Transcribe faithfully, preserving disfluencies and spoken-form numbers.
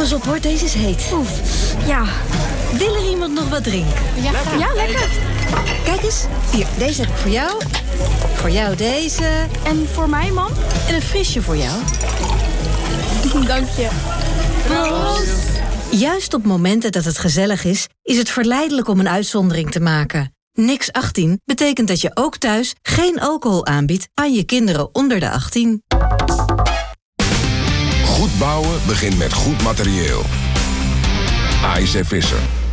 Pas op hoor, deze is heet. Oef, ja. Wil er iemand nog wat drinken? Ja, lekker. Ja, lekker. Kijk eens, hier, deze heb ik voor jou. Voor jou deze. En voor mij, mam? En een frisje voor jou. Dank je. Proost. Juist op momenten dat het gezellig is, is het verleidelijk om een uitzondering te maken. Niks achttien betekent dat je ook thuis geen alcohol aanbiedt aan je kinderen onder de achttien. Goed bouwen begint met goed materieel. A I C Visser.